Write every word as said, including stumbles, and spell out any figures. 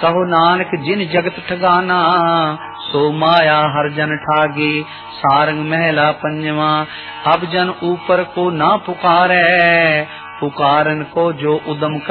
कहो नानक जिन जगत ठगाना, सो माया हर जन ठागे। सारंग महला पंजवा। अब जन ऊपर को ना पुकारे, पुकारन को जो उदम